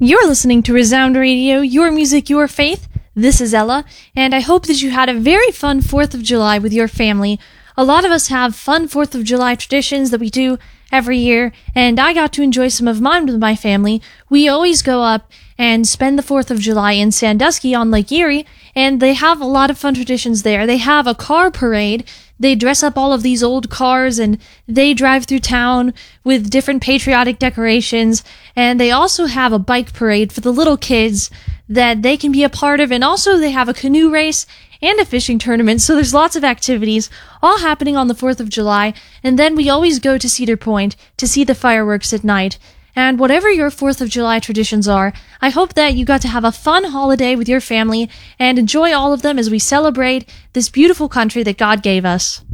You're listening to Resound Radio, your music, your faith. This is Ella, and I hope that you had a very fun 4th of July with your family. A lot of us have fun 4th of July traditions that we do every year, and I got to enjoy some of mine with my family. We always go up and spend the 4th of July in Sandusky on Lake Erie, and they have a lot of fun traditions there. They have a car parade. They dress up all of these old cars and they drive through town with different patriotic decorations. And they also have a bike parade for the little kids that they can be a part of. And also they have a canoe race and a fishing tournament. So there's lots of activities all happening on the 4th of July. And then we always go to Cedar Point to see the fireworks at night. And whatever your 4th of July traditions are, I hope that you got to have a fun holiday with your family and enjoy all of them as we celebrate this beautiful country that God gave us.